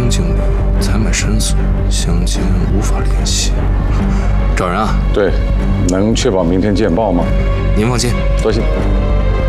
厅经理采买深锁，相间无法联系。找人啊？ 对，能确保明天见报吗？ 您放心， 多谢。